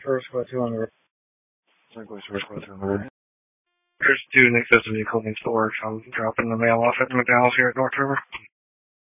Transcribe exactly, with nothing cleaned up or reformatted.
First squad two on the right. Likewise, first squad two on the right. There's two Nick System vehicle needs to work, so I'm dropping the mail off at McDonald's here at North River.